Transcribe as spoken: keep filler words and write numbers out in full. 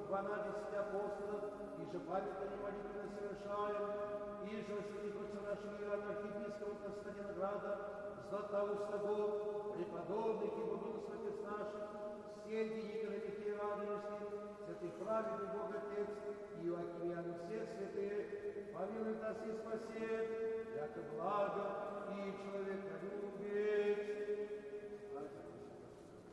двенадцать апостолов, и же памятные молитвы совершаем, и же святых отца нашего Иоанна архиепископа Константинограда, Златоуста Бог, преподобных и благодатных отец наших, все деятели Иерархии, святых праведный Бог Отец, и Иоакимиан и все святые, помилуй нас и спаси, яко благо и человек.